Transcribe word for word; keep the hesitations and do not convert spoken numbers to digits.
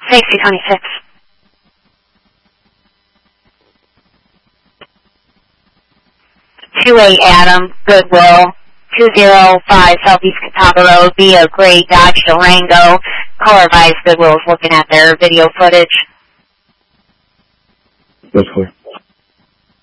Safety twenty-six. two eight Adam, Goodwill, two oh five Southeast Catawba Road, be a gray Dodge Durango. Caller advised Goodwill is looking at their video footage. That's clear.